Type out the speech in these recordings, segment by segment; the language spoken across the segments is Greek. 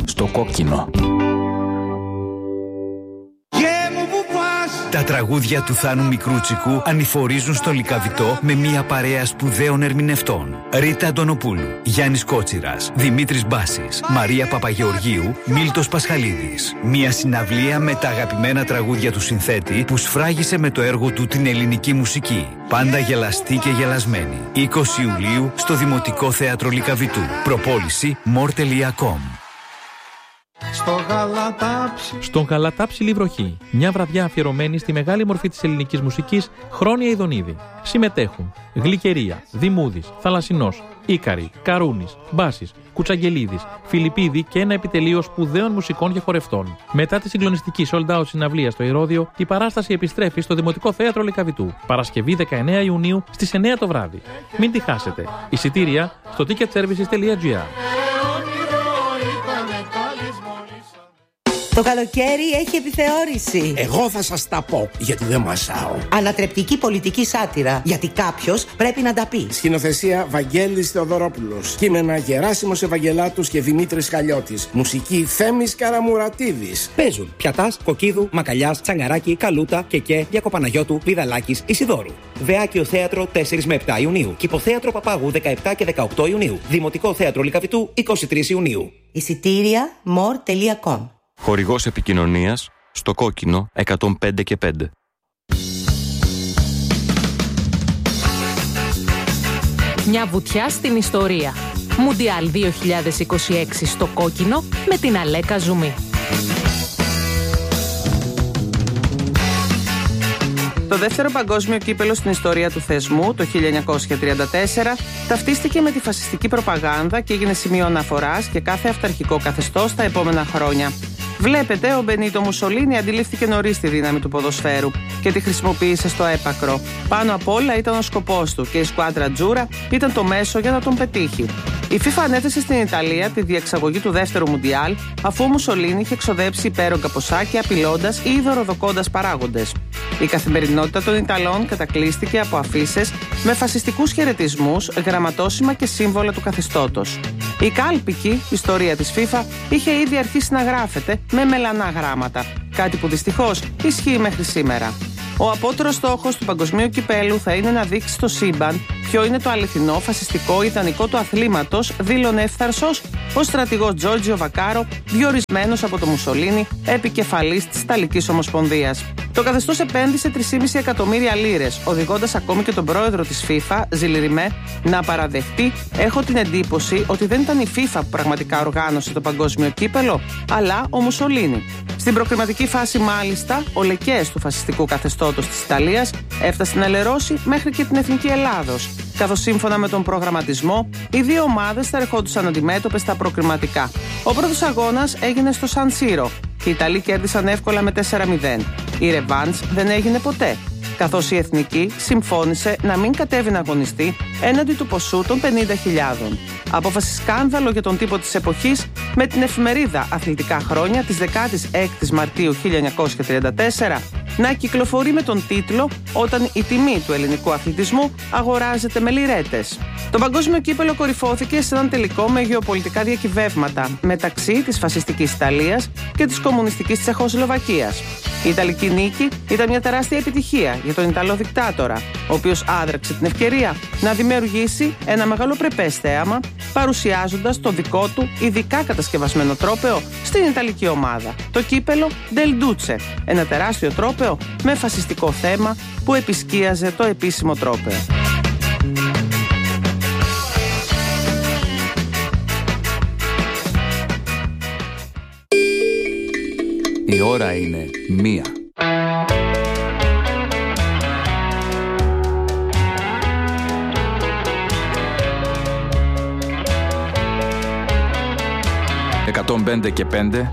Στο κόκκινο. Τα τραγούδια του Θάνου Μικρούτσικου ανηφορίζουν στο Λυκαβητό με μια παρέα σπουδαίων ερμηνευτών. Ρίτα Αντωνοπούλου, Γιάννης Κότσιρας, Δημήτρης Μπάσης, Μαρία Παπαγεωργίου, Μίλτος Πασχαλίδης. Μια συναυλία με τα αγαπημένα τραγούδια του συνθέτη που σφράγισε με το έργο του την ελληνική μουσική. Πάντα γελαστή και γελασμένη. 20 Ιουλίου στο Δημοτικό Θέατρο Λυκαβητού. Προπόληση more.com. Στον Γαλατά Ψηλή Βροχή, μια βραδιά αφιερωμένη στη μεγάλη μορφή της ελληνικής μουσικής, Χρόνια Ιδονίδη. Συμμετέχουν Γλυκερία, Δημούδης, Θαλασσινός, Ίκαρη, Καρούνης, Μπάσης, Κουτσαγγελίδης, Φιλιππίδη και ένα επιτελείο σπουδαίων μουσικών και χορευτών. Μετά τη συγκλονιστική sold out συναυλία στο Ηρώδειο, η παράσταση επιστρέφει στο Δημοτικό Θέατρο Λυκαβητού. Παρασκευή 19 Ιουνίου στις 9 το βράδυ. Μην τη χάσετε. Εισιτήρια στο ticketservices.gr. Το καλοκαίρι έχει επιθεώρηση. Εγώ θα σας τα πω, γιατί δεν μασάω. Ανατρεπτική πολιτική σάτυρα, γιατί κάποιος πρέπει να τα πει. Σκηνοθεσία Βαγγέλης Θεοδωρόπουλος. Κείμενα Γεράσιμος Ευαγγελάτους και Δημήτρης Χαλιώτης. Μουσική Θέμης Καραμουρατίδης. Παίζουν Πιατάς, Κοκκίδου, Μακαλιάς, Τσαγκαράκη, Καλούτα, Κεκέ, Διακοπαναγιώτου, Πηδαλάκης, Ισιδώρου. Βεάκιο Θέατρο 4 με 7 Ιουνίου. Κηποθέατρο Παπάγου 17 και 18 Ιουνίου. Δημοτικό Θέατρο Λυκαβητού 23 Ιουνίου. Εισιτήρια more.com. Χορηγός επικοινωνίας στο κόκκινο 105 και 5. Μια βουτιά στην ιστορία. Μουντιάλ 2026 στο κόκκινο με την Αλέκα Ζουμί. Το δεύτερο παγκόσμιο κύπελο στην ιστορία του θεσμού, το 1934, ταυτίστηκε με τη φασιστική προπαγάνδα και έγινε σημείο αναφοράς και κάθε αυταρχικό καθεστώς τα επόμενα χρόνια. Βλέπετε, ο Μπενίτο Μουσολίνι αντιλήφθηκε νωρίς τη δύναμη του ποδοσφαίρου και τη χρησιμοποίησε στο έπακρο. Πάνω απ' όλα ήταν ο σκοπός του και η σκουάντρα Τζούρα ήταν το μέσο για να τον πετύχει. Η FIFA ανέθεσε στην Ιταλία τη διεξαγωγή του δεύτερου Μουντιάλ, αφού ο Μουσολίνι είχε εξοδέψει υπέρογκα ποσάκια απειλώντας ή δωροδοκώντας παράγοντες. Η καθημερινότητα των Ιταλών κατακλείστηκε από αφίσες με φασιστικούς χαιρετισμούς, γραμματόσημα και σύμβολα του καθεστώτος. Η κάλπικη ιστορία της FIFA είχε ήδη αρχίσει να γράφεται με μελανά γράμματα, κάτι που δυστυχώς ισχύει μέχρι σήμερα. Ο απότερος στόχος του παγκοσμίου κυπέλου θα είναι να δείξει στο σύμπαν ποιο είναι το αληθινό φασιστικό ιδανικό του αθλήματος, δήλωνε εύθαρσος ο στρατηγός Τζόρτζιο Βακάρο, διορισμένος από το Μουσολίνι επικεφαλής της Ιταλικής Ομοσπονδίας. Το καθεστώς επένδυσε 3,5 εκατομμύρια λίρες, οδηγώντας ακόμη και τον πρόεδρο της FIFA, Ζιλιριμέ, να παραδεχτεί: «Έχω την εντύπωση ότι δεν ήταν η FIFA που πραγματικά οργάνωσε το παγκόσμιο κύπελο, αλλά ο Μουσολίνι». Στην προκριματική φάση, μάλιστα, ο λεκές του φασιστικού καθεστώτος της Ιταλίας έφτασε να λερώσει μέχρι και την εθνική Ελλάδος, καθώς σύμφωνα με τον προγραμματισμό, οι δύο ομάδες θα ερχόντουσαν αντιμέτωπες στα προκριματικά. Ο πρώτος αγώνας έγινε στο Σαν Σύρο και οι Ιταλοί κέρδισαν εύκολα με 4-0. Η ρεβάνς δεν έγινε ποτέ, καθώς η εθνική συμφώνησε να μην κατέβει να αγωνιστεί έναντι του ποσού των 50.000. Απόφαση σκάνδαλο για τον τύπο της εποχής, με την εφημερίδα Αθλητικά Χρόνια της 16ης Μαρτίου 1934 να κυκλοφορεί με τον τίτλο «Όταν η τιμή του ελληνικού αθλητισμού αγοράζεται με λιρέτες». Το παγκόσμιο κύπελο κορυφώθηκε σε έναν τελικό με γεωπολιτικά διακυβεύματα μεταξύ της φασιστικής Ιταλίας και της κομμουνιστικής Τσεχοσλοβακίας. Η Ιταλική νίκη ήταν μια τεράστια επιτυχία για τον Ιταλό δικτάτορα, ο οποίος άδραξε την ευκαιρία να δημιουργήσει ένα μεγαλοπρεπές θέαμα, παρουσιάζοντας το δικό του ειδικά κατασκευασμένο τρόπαιο στην Ιταλική ομάδα, το κύπελο Del Duce, ένα τεράστιο τρόπαιο με φασιστικό θέμα που επισκίαζε το επίσημο τρόπαιο. Η ώρα είναι 1. «105 και 5»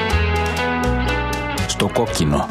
στο κόκκινο.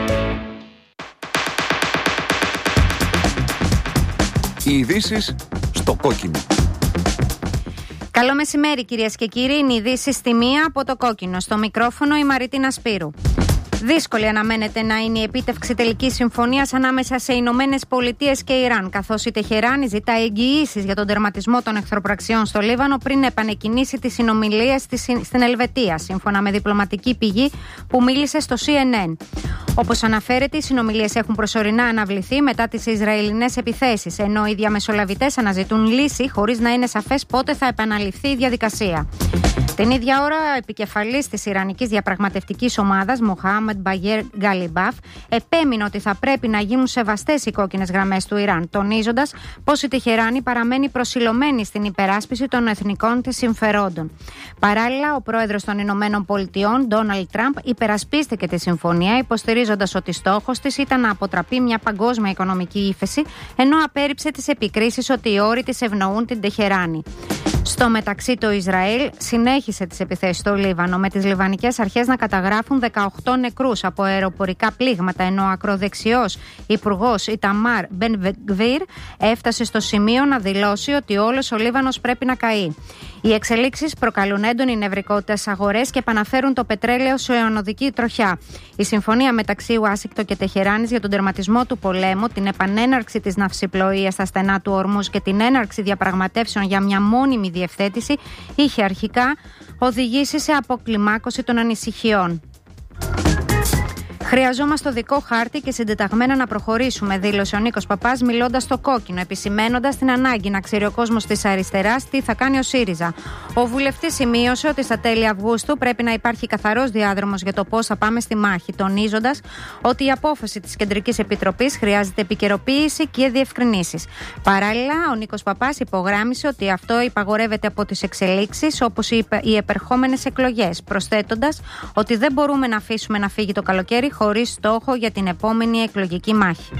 Οι ειδήσεις στο κόκκινο. Καλό μεσημέρι, κυρίες και κύριοι. Είναι οι ειδήσεις στη 1 από το κόκκινο. Στο μικρόφωνο η Μαρίτινα Σπύρου. Δύσκολη αναμένεται να είναι η επίτευξη τελικής συμφωνίας ανάμεσα σε Ηνωμένες Πολιτείες και Ιράν, καθώς η Τεχεράνη ζητά εγγυήσεις για τον τερματισμό των εχθροπραξιών στο Λίβανο πριν επανεκκινήσει τις συνομιλίες στην Ελβετία, σύμφωνα με διπλωματική πηγή που μίλησε στο CNN. Όπως αναφέρεται, οι συνομιλίες έχουν προσωρινά αναβληθεί μετά τις Ισραηλινές επιθέσεις, ενώ οι διαμεσολαβητές αναζητούν λύση χωρίς να είναι σαφές πότε θα επαναληφθεί η διαδικασία. Την ίδια ώρα, ο επικεφαλής της Ιρανικής διαπραγματευτικής ομάδας, Μοχάμεντ Μπαγέρ Γκαλιμπάφ, επέμεινε ότι θα πρέπει να γίνουν σεβαστές οι κόκκινες γραμμές του Ιράν, τονίζοντας πως η Τεχεράνη παραμένει προσιλωμένη στην υπεράσπιση των εθνικών της συμφερόντων. Παράλληλα, ο πρόεδρος των Ηνωμένων Πολιτειών, Ντόναλντ Τραμπ, υπερασπίστηκε τη συμφωνία, υποστηρίζοντας ότι στόχος της ήταν να αποτραπεί μια παγκόσμια οικονομική ύφεση, ενώ απέρριψε τις επικρίσεις ότι οι όροι της ευνοούν την Τεχεράνη. Στο μεταξύ, το Ισραήλ συνέχισε τις επιθέσεις στο Λίβανο, με τις λιβανικές αρχές να καταγράφουν 18 νεκρούς από αεροπορικά πλήγματα, ενώ ο ακροδεξιός υπουργός Ιταμάρ Μπεν-Γκβίρ έφτασε στο σημείο να δηλώσει ότι όλος ο Λίβανος πρέπει να καεί. Οι εξελίξεις προκαλούν έντονη νευρικότητα στις αγορές και επαναφέρουν το πετρέλαιο σε αιωνοδική τροχιά. Η συμφωνία μεταξύ Ουάσιγκτον και Τεχεράνης για τον τερματισμό του πολέμου, την επανέναρξη της ναυσιπλοείας στα στενά του Ορμούζ και την έναρξη διαπραγματεύσεων για μια μόνιμη διευθέτηση είχε αρχικά οδηγήσει σε αποκλιμάκωση των ανησυχιών. Χρειαζόμαστε οδικό χάρτη και συντεταγμένα να προχωρήσουμε, δήλωσε ο Νίκος Παπάς, μιλώντας στο Κόκκινο, επισημένοντας την ανάγκη να ξέρει ο κόσμος της αριστεράς τι θα κάνει ο ΣΥΡΙΖΑ. Ο βουλευτής σημείωσε ότι στα τέλη Αυγούστου πρέπει να υπάρχει καθαρός διάδρομος για το πώς θα πάμε στη μάχη, τονίζοντας ότι η απόφαση της Κεντρικής Επιτροπής χρειάζεται επικαιροποίηση και διευκρινήσεις. Παράλληλα, ο Νίκος Παπάς υπογράμμισε ότι αυτό υπαγορεύεται από τις εξελίξεις, όπως οι επερχόμενες εκλογές, προσθέτοντας ότι δεν μπορούμε να αφήσουμε να φύγει το καλοκαίρι χωρίς στόχο για την επόμενη εκλογική μάχη.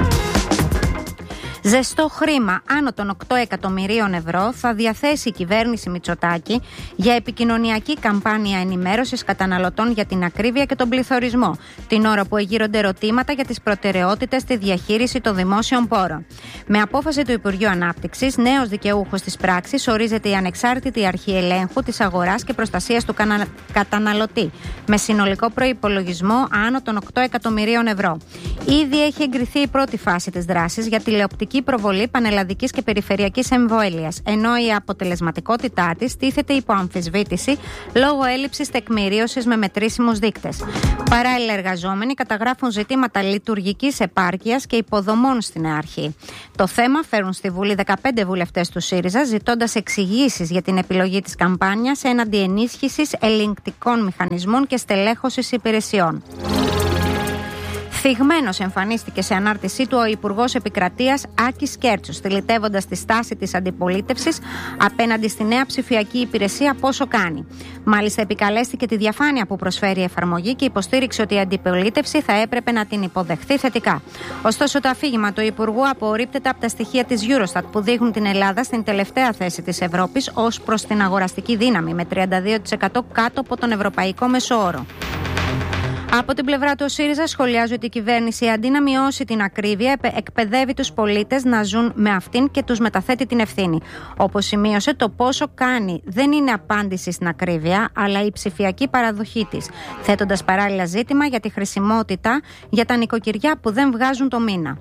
Ζεστό χρήμα άνω των 8 εκατομμυρίων ευρώ θα διαθέσει η κυβέρνηση Μητσοτάκη για επικοινωνιακή καμπάνια ενημέρωσης καταναλωτών για την ακρίβεια και τον πληθωρισμό, την ώρα που εγείρονται ερωτήματα για τις προτεραιότητες στη διαχείριση των δημόσιων πόρων. Με απόφαση του Υπουργείου Ανάπτυξης, νέος δικαιούχος της πράξης ορίζεται η ανεξάρτητη αρχή ελέγχου της αγοράς και προστασίας του καταναλωτή, με συνολικό προϋπολογισμό άνω των 8 εκατομμυρίων ευρώ. Ήδη έχει εγκριθεί η πρώτη φάση της δράσης για τηλεοπτική προβολή πανελλαδικής και περιφερειακής εμβέλειας, ενώ η αποτελεσματικότητά της τίθεται υπό αμφισβήτηση λόγω έλλειψης τεκμηρίωσης με μετρήσιμους δείκτες. Παράλληλα, εργαζόμενοι καταγράφουν ζητήματα λειτουργικής επάρκειας και υποδομών στην αρχή. Το θέμα φέρουν στη Βουλή 15 βουλευτές του ΣΥΡΙΖΑ, ζητώντας εξηγήσεις για την επιλογή της καμπάνιας έναντι ενίσχυσης ελεγκτικών μηχανισμών και στελέχωσης υπηρεσιών. Θυγμένος εμφανίστηκε σε ανάρτησή του ο Υπουργός Επικρατείας Άκης Κέρτσος, στυλιτεύοντας τη στάση της αντιπολίτευσης απέναντι στη νέα ψηφιακή υπηρεσία Πόσο Κάνει. Μάλιστα, επικαλέστηκε τη διαφάνεια που προσφέρει η εφαρμογή και υποστήριξε ότι η αντιπολίτευση θα έπρεπε να την υποδεχθεί θετικά. Ωστόσο, το αφήγημα του Υπουργού απορρίπτεται από τα στοιχεία της Eurostat που δείχνουν την Ελλάδα στην τελευταία θέση της Ευρώπης ως προς την αγοραστική δύναμη, με 32% κάτω από τον ευρωπαϊκό μεσόωρο. Από την πλευρά του, ο ΣΥΡΙΖΑ σχολιάζει ότι η κυβέρνηση, αντί να μειώσει την ακρίβεια, εκπαιδεύει τους πολίτες να ζουν με αυτήν και τους μεταθέτει την ευθύνη. Όπως σημείωσε, το Πόσο Κάνει δεν είναι απάντηση στην ακρίβεια, αλλά η ψηφιακή παραδοχή της, θέτοντας παράλληλα ζήτημα για τη χρησιμότητα για τα νοικοκυριά που δεν βγάζουν το μήνα.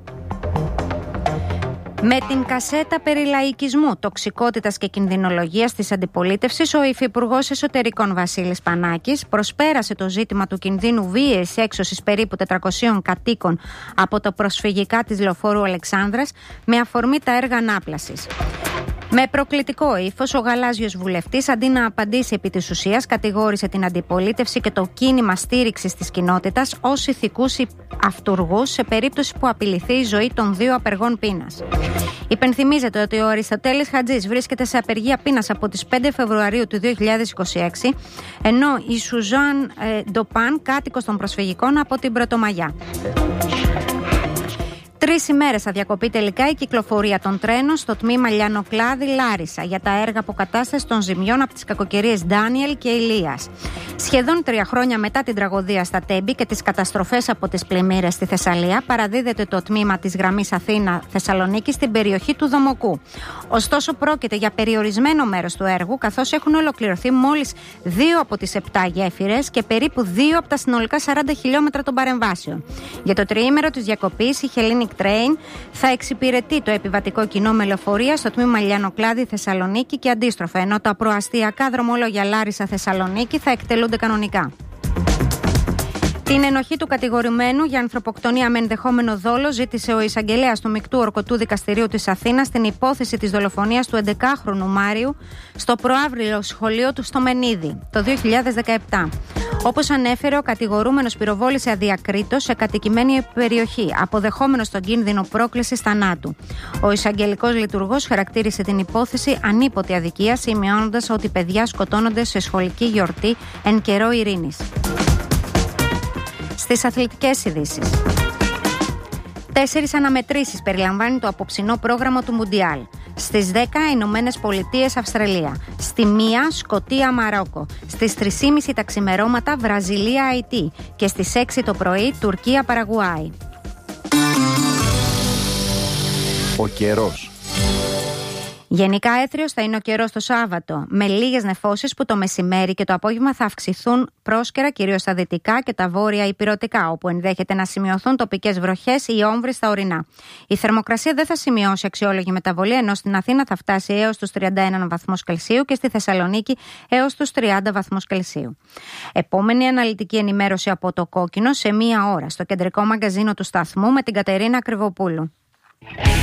Με την κασέτα περί λαϊκισμού, τοξικότητας και κινδυνολογίας της αντιπολίτευσης, ο Υφυπουργός Εσωτερικών Βασίλης Πανάκης προσπέρασε το ζήτημα του κινδύνου βίαιης έξωσης περίπου 400 κατοίκων από τα προσφυγικά της Λεωφόρου Αλεξάνδρας με αφορμή τα έργα ανάπλασης. Με προκλητικό ύφος, ο γαλάζιος βουλευτής, αντί να απαντήσει επί της ουσίας, κατηγόρησε την αντιπολίτευση και το κίνημα στήριξης της κοινότητας ως ηθικούς αυτουργούς σε περίπτωση που απειληθεί η ζωή των 2 απεργών πείνας. Υπενθυμίζεται ότι ο Αριστοτέλης Χατζής βρίσκεται σε απεργία πείνας από τις 5 Φεβρουαρίου του 2026, ενώ η Σουζάν Ντοπάν, κάτοικος των προσφυγικών, από την Πρωτομαγιά. 3 3 ημέρες θα διακοπεί τελικά η κυκλοφορία των τρένων στο τμήμα Λιαννοκλάδη-Λάρισα για τα έργα αποκατάστασης των ζημιών από τις κακοκαιρίες Ντάνιελ και Ηλίας. Σχεδόν 3 χρόνια μετά την τραγωδία στα Τέμπη και τις καταστροφές από τις πλημμύρες στη Θεσσαλία, παραδίδεται το τμήμα της γραμμής Αθήνα-Θεσσαλονίκη στην περιοχή του Δομοκού. Ωστόσο, πρόκειται για περιορισμένο μέρος του έργου, καθώς έχουν ολοκληρωθεί μόλις 2 από τις 7 γέφυρες και περίπου 2 από τα συνολικά 40 χιλιόμετρα των παρεμβάσεων. Για το τριήμερο της διακοπής, η Hellenic Train θα εξυπηρετεί το επιβατικό κοινό με λεωφορεία στο τμήμα Λιαννοκλάδη-Θεσσαλονίκη και αντίστροφα, ενώ τα προαστιακά δρομολόγια Λάρισα-Θεσσαλονίκη θα εκτελούνται κανονικά. Την ενοχή του κατηγορουμένου για ανθρωποκτονία με ενδεχόμενο δόλο ζήτησε ο εισαγγελέας του Μεικτού Ορκωτού Δικαστηρίου της Αθήνας στην υπόθεση της δολοφονίας του 11χρονου Μάριου στο προαύριο σχολείο του στο Μενίδη το 2017. Όπως ανέφερε, ο κατηγορούμενος πυροβόλησε αδιακρίτως σε κατοικημένη περιοχή, αποδεχόμενος τον κίνδυνο πρόκλησης θανάτου. Ο εισαγγελικός λειτουργός χαρακτήρισε την υπόθεση ανίποτη αδικία, σημειώνοντας ότι παιδιά σκοτώνονται σε σχολική γιορτή εν καιρό ειρήνης. Στις αθλητικές ειδήσεις. 4 αναμετρήσεις περιλαμβάνει το απόψινό πρόγραμμα του Μουντιάλ. Στις 10 Ηνωμένες Πολιτείες Αυστραλία. Στη 1 Σκωτία Μαρόκο. Στις 3.30 τα ξημερώματα Βραζιλία Αϊτή. Και στις 6 το πρωί Τουρκία Παραγουάη. Ο καιρός. Γενικά έθριος θα είναι ο καιρός το Σάββατο, με λίγες νεφώσεις που το μεσημέρι και το απόγευμα θα αυξηθούν πρόσκαιρα κυρίως στα δυτικά και τα βόρεια ηπειρωτικά, όπου ενδέχεται να σημειωθούν τοπικές βροχές ή όμβρες στα ορεινά. Η θερμοκρασία δεν θα σημειώσει αξιόλογη μεταβολή, ενώ στην Αθήνα θα φτάσει έως τους 31 βαθμούς Κελσίου και στη Θεσσαλονίκη έως τους 30 βαθμούς Κελσίου. Επόμενη αναλυτική ενημέρωση από το Κόκκινο σε 1 ώρα στο κεντρικό μαγκαζίνο του σταθμού με την Κατερίνα Κρυβοπούλου.